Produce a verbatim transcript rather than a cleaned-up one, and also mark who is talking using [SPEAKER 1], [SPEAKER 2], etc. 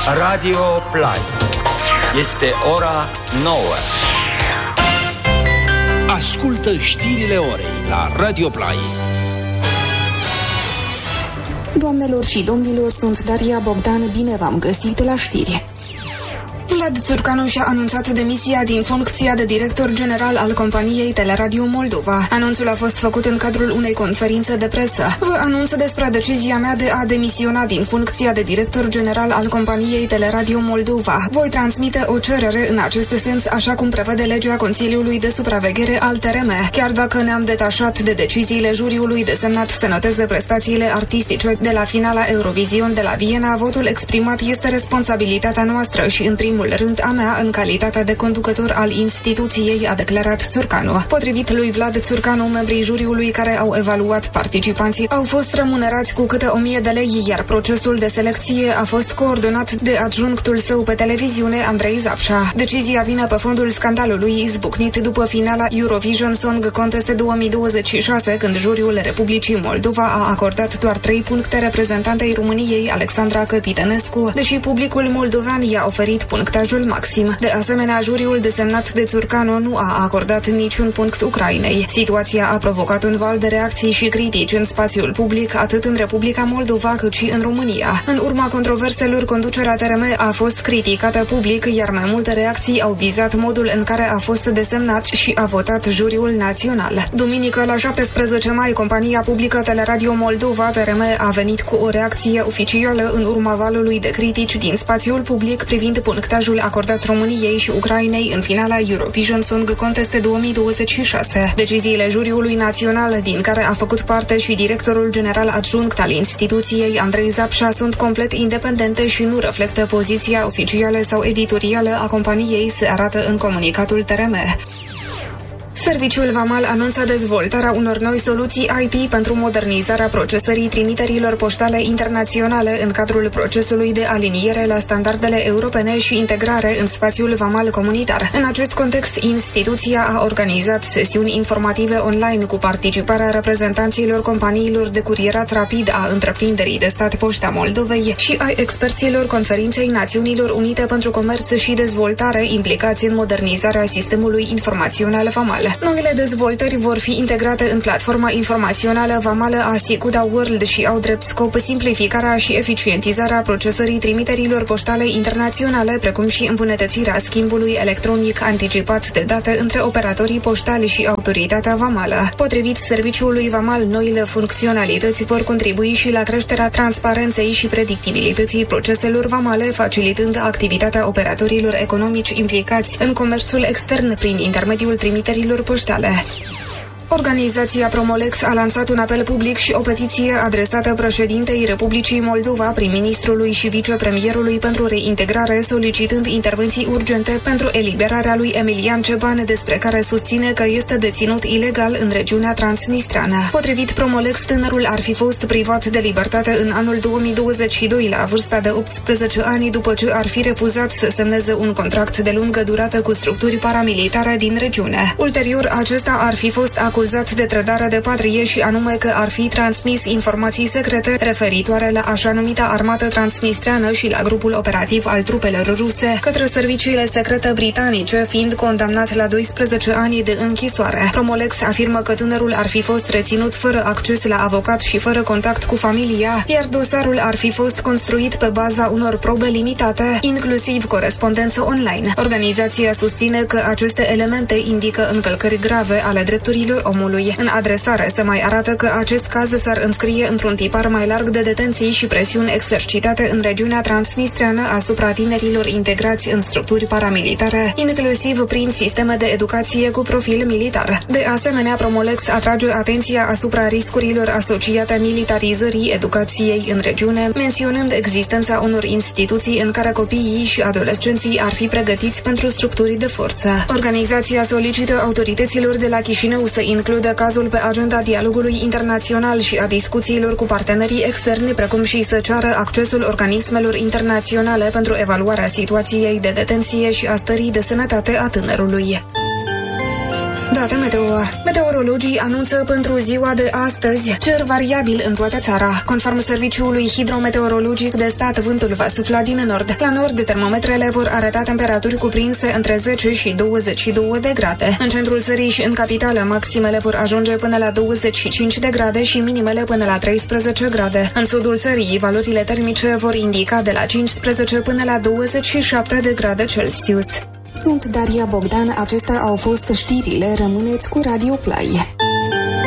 [SPEAKER 1] Radio Play. Este ora nouă.
[SPEAKER 2] Ascultă știrile orei la Radio Play.
[SPEAKER 3] Doamnelor și domnilor, sunt Daria Bogdan, bine v-am găsit la știri. Vlad Țurcanu și-a anunțat demisia din funcția de director general al companiei Teleradio Moldova. Anunțul a fost făcut în cadrul unei conferințe de presă. Vă anunț despre decizia mea de a demisiona din funcția de director general al companiei Teleradio Moldova. Voi transmite o cerere în acest sens, așa cum prevede legea Consiliului de Supraveghere al T R M. Chiar dacă ne-am detașat de deciziile juriului desemnat să noteze prestațiile artistice de la finala Eurovision de la Viena, votul exprimat este responsabilitatea noastră și, în primul rând, a mea în calitate de conducător al instituției, a declarat Țurcanu. Potrivit lui Vlad Țurcanu, membrii juriului care au evaluat participanții au fost remunerați cu câte o mie de lei, iar procesul de selecție a fost coordonat de adjunctul său pe televiziune, Andrei Zapșa. Decizia vine pe fondul scandalului izbucnit după finala Eurovision Song Contest două mii douăzeci și șase, când juriul Republicii Moldova a acordat doar trei puncte reprezentantei României, Alexandra Căpitănescu, deși publicul moldovean i-a oferit punctajul maxim. De asemenea, juriul desemnat de Țurcanu nu a acordat niciun punct Ucrainei. Situația a provocat un val de reacții și critici în spațiul public, atât în Republica Moldova cât și în România. În urma controverselor, conducerea T R M a fost criticată public, iar mai multe reacții au vizat modul în care a fost desemnat și a votat juriul național. Duminică, la șaptesprezece mai, compania publică Teleradio Moldova, T R M, a venit cu o reacție oficială în urma valului de critici din spațiul public privind punctajul acordat României și Ucrainei în finala Eurovision Song Contest două mii douăzeci și șase. Deciziile juriului național, din care a făcut parte și directorul general adjunct al instituției, Andrei Zapșa, sunt complet independente și nu reflectă poziția oficială sau editorială a companiei, se arată în comunicatul T R M. Serviciul Vamal anunță dezvoltarea unor noi soluții I T pentru modernizarea procesării trimiterilor poștale internaționale în cadrul procesului de aliniere la standardele europene și integrare în spațiul Vamal comunitar. În acest context, instituția a organizat sesiuni informative online cu participarea reprezentanților companiilor de curierat rapid a întreprinderii de stat Poșta Moldovei și ai experților Conferinței Națiunilor Unite pentru Comerț și Dezvoltare implicați în modernizarea sistemului informațional Vamal. Noile dezvoltări vor fi integrate în platforma informațională vamală a Siguda World și au drept scop simplificarea și eficientizarea procesării trimiterilor poștale internaționale, precum și îmbunătățirea schimbului electronic anticipat de date între operatorii poștali și autoritatea vamală. Potrivit serviciului Vamal, noile funcționalități vor contribui și la creșterea transparenței și predictibilității proceselor vamale, facilitând activitatea operatorilor economici implicați în comerțul extern prin intermediul trimiterilor poștale. Organizația Promolex a lansat un apel public și o petiție adresată președintei Republicii Moldova, prim-ministrului și vicepremierului pentru reintegrare, solicitând intervenții urgente pentru eliberarea lui Emilian Ceban, despre care susține că este deținut ilegal în regiunea transnistreană. Potrivit Promolex, tânărul ar fi fost privat de libertate în anul două mii douăzeci și doi, la vârsta de optsprezece ani, după ce ar fi refuzat să semneze un contract de lungă durată cu structuri paramilitare din regiune. Ulterior, acesta ar fi fost acuzat acuzat de trădare de patrie și anume că ar fi transmis informații secrete referitoare la așa numita armată transnistreană și la grupul operativ al trupelor ruse către serviciile secrete britanice, fiind condamnat la doisprezece ani de închisoare. Promolex afirmă că tânărul ar fi fost reținut fără acces la avocat și fără contact cu familia, iar dosarul ar fi fost construit pe baza unor probe limitate, inclusiv corespondență online. Organizația susține că aceste elemente indică încălcări grave ale drepturilor omului. În adresare se mai arată că acest caz s-ar înscrie într-un tipar mai larg de detenții și presiuni exercitate în regiunea transnistreană asupra tinerilor integrați în structuri paramilitare, inclusiv prin sisteme de educație cu profil militar. De asemenea, Promolex atrage atenția asupra riscurilor asociate militarizării educației în regiune, menționând existența unor instituții în care copiii și adolescenții ar fi pregătiți pentru structuri de forță. Organizația solicită autorităților de la Chișinău să includă cazul pe agenda dialogului internațional și a discuțiilor cu partenerii externi, precum și să ceară accesul organismelor internaționale pentru evaluarea situației de detenție și a stării de sănătate a tânărului. Date meteo. Meteorologii anunță pentru ziua de astăzi cer variabil în toată țara. Conform Serviciului Hidrometeorologic de Stat, vântul va sufla din nord. La nord, termometrele vor arăta temperaturi cuprinse între zece și douăzeci și două de grade. În centrul țării și în capitală, maximele vor ajunge până la douăzeci și cinci de grade și minimele până la treisprezece grade. În sudul țării, valorile termice vor indica de la cincisprezece până la douăzeci și șapte de grade Celsius. Sunt Daria Bogdan, acestea au fost știrile, rămâneți cu Radio Play.